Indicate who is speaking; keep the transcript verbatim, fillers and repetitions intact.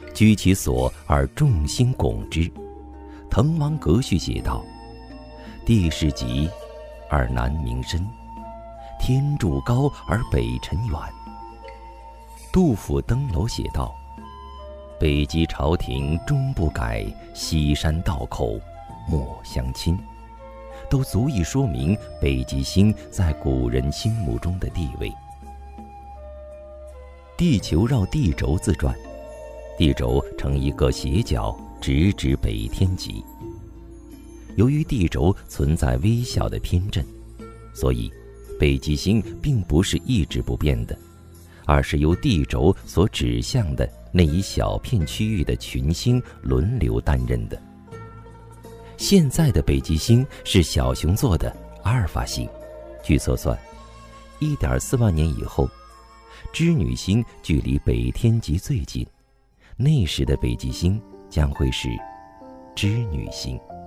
Speaker 1: 居其所而众星拱之。滕王阁序写道：地势极而南溟深，天柱高而北辰远。杜甫登楼写道：北极朝廷终不改，西山道口莫相侵，都足以说明北极星在古人心目中的地位。地球绕地轴自转，地轴呈一个斜角，直指北天极。由于地轴存在微小的偏振，所以北极星并不是一直不变的，而是由地轴所指向的那一小片区域的群星轮流担任的。现在的北极星是小熊座的阿尔法星，据测算 一点四万年以后，织女星距离北天极最近，那时的北极星将会是织女星。